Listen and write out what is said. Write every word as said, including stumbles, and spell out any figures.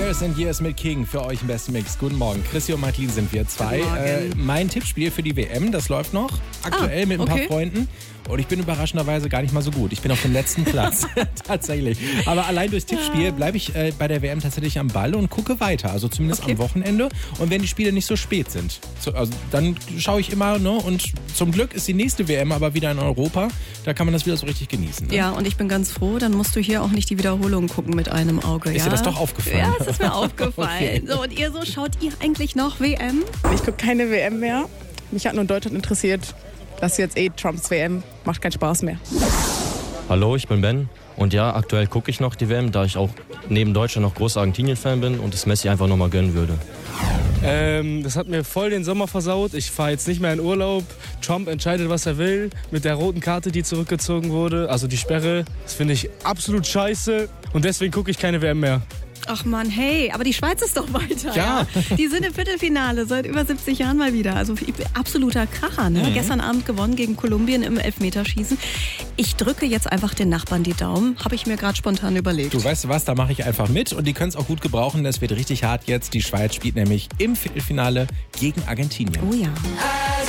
Years and Years mit King für euch im besten Mix. Guten Morgen. Chrissy und Martin sind wir zwei. Äh, mein Tippspiel für die W M, das läuft noch aktuell ah, mit ein okay. paar Freunden. Und ich bin überraschenderweise gar nicht mal so gut. Ich bin auf dem letzten Platz. Tatsächlich. Aber allein durchs Tippspiel bleibe ich äh, bei der W M tatsächlich am Ball und gucke weiter. Also zumindest okay. am Wochenende. Und wenn die Spiele nicht so spät sind, so, also dann schaue ich immer. Ne? Und zum Glück ist die nächste W M aber wieder in Europa. Da kann man das wieder so richtig genießen. Ne? Ja, und ich bin ganz froh, dann musst du hier auch nicht die Wiederholung gucken mit einem Auge. Ist ja? dir das doch aufgefallen? Ja, es ist mir aufgefallen. Okay. So, und ihr so, schaut ihr eigentlich noch W M? Ich gucke keine W M mehr. Mich hat nur Deutschland interessiert. Das ist jetzt eh Trumps W M. Macht keinen Spaß mehr. Hallo, ich bin Ben. Und ja, aktuell gucke ich noch die W M, da ich auch neben Deutschland noch großer Argentinien-Fan bin und es Messi einfach nochmal gönnen würde. Ähm, das hat mir voll den Sommer versaut. Ich fahre jetzt nicht mehr in Urlaub. Trump entscheidet, was er will. Mit der roten Karte, die zurückgezogen wurde, also die Sperre. Das finde ich absolut scheiße. Und deswegen gucke ich keine W M mehr. Ach Mann, hey, aber die Schweiz ist doch weiter. Ja. ja. Die sind im Viertelfinale seit über siebzig Jahren mal wieder. Also absoluter Kracher. Ne? Mhm. Gestern Abend gewonnen gegen Kolumbien im Elfmeterschießen. Ich drücke jetzt einfach den Nachbarn die Daumen. Habe ich mir gerade spontan überlegt. Du weißt was, da mache ich einfach mit. Und die können es auch gut gebrauchen. Das wird richtig hart jetzt. Die Schweiz spielt nämlich im Viertelfinale gegen Argentinien. Oh ja.